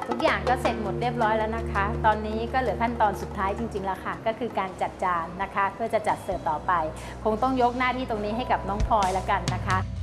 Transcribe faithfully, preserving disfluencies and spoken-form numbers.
ทุกอย่างก็เสร็จหมดเรียบร้อยแล้วนะคะตอนนี้ก็เหลือขั้นตอนสุดท้ายจริงๆแล้วค่ะก็คือการจัดจานนะคะเพื่อจะจัดเสิร์ฟต่อไปคงต้องยกหน้าที่ตรงนี้ให้กับน้องพลอยแล้วกันนะคะ